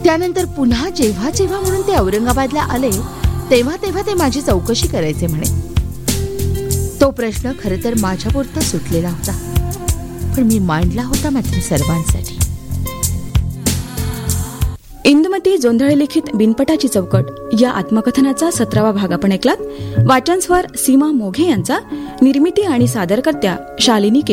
त्यानंतर पुन्हा जेव्हा जेव्हा म्हणून ते औरंगाबादला आले तेव्हा तेव्हा ते माझी चौकशी करायचे म्हणे. तो प्रश्न खरं तर माझ्यापुरता सुटलेला होता, पण मी मांडला होता मात्र सर्वांसाठी. इंदुमती जोंधळे लिखित बिनपटाची चौकट या आत्मकथनाचा 17वा भाग आपण ऐकलात. वाचन स्वर सीमा मोघे यांचा, निर्मिती आणि सादरकर्त्या शालिनी